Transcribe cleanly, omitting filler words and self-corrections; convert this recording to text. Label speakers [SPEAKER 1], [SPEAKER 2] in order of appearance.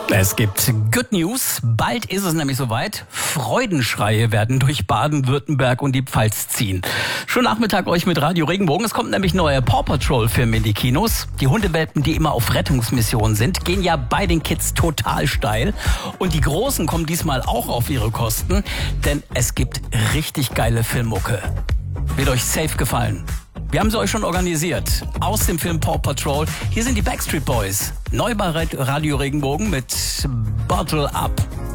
[SPEAKER 1] Es gibt Good News. Bald ist es nämlich soweit. Freudenschreie werden durch Baden-Württemberg und die Pfalz ziehen. Schönen Nachmittag euch mit Radio Regenbogen. Es kommt nämlich neuer Paw Patrol-Film in die Kinos. Die Hundewelpen, die immer auf Rettungsmission sind, gehen ja bei den Kids total steil. Und die Großen kommen diesmal auch auf ihre Kosten, denn es gibt richtig geile Filmmucke. Wird euch safe gefallen. Wir haben sie euch schon organisiert. Aus dem Film Paw Patrol. Hier sind die Backstreet Boys. Neu bei Radio Regenbogen mit Bottle Up.